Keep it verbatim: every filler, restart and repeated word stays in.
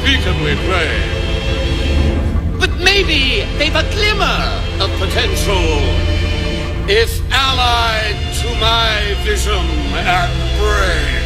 unspeakably plain. But maybe they've a glimmer of potential if allied to my vision and brain.